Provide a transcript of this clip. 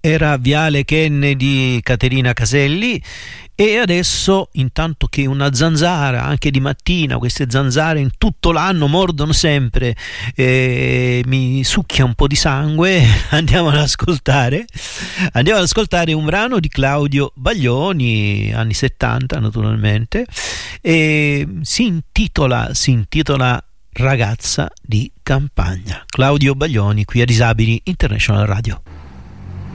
era Viale Kennedy di Caterina Caselli. E adesso, intanto che una zanzara, anche di mattina, queste zanzare in tutto l'anno mordono sempre, mi succhia un po' di sangue, andiamo ad ascoltare un brano di Claudio Baglioni, anni 70 naturalmente, e si intitola Ragazza di campagna. Claudio Baglioni qui a Disabili International Radio.